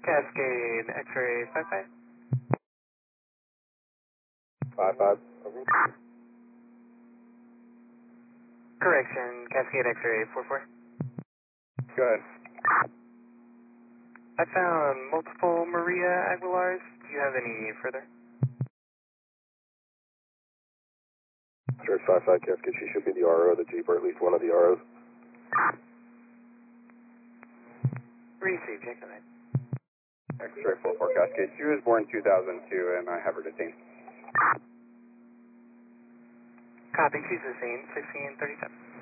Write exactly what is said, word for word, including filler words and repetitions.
Cascade X-ray five five. Five five. Over. Correction, Cascade X-ray four four. Go ahead. I found multiple Maria Aguilars. Do you have any further? Sure, five five Cascade. She should be the R O of the Jeep, or at least one of the R Os. Receive, check the night. X-ray four four Cascade. She was born two thousand two, and I have her detained. Copy, she's the scene, sixteen thirty-seven.